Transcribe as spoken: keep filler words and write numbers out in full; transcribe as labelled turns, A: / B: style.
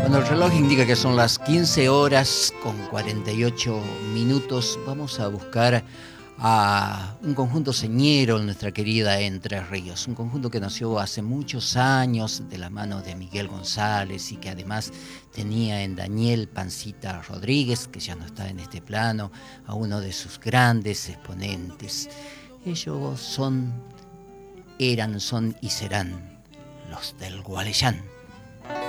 A: Cuando el reloj indica que son las quince horas con cuarenta y ocho minutos, vamos a buscar a un conjunto señero en nuestra querida Entre Ríos, un conjunto que nació hace muchos años de la mano de Miguel González y que además tenía en Daniel Pancita Rodríguez, que ya no está en este plano, a uno de sus grandes exponentes. Ellos son, eran, son y serán los del Gualeyán.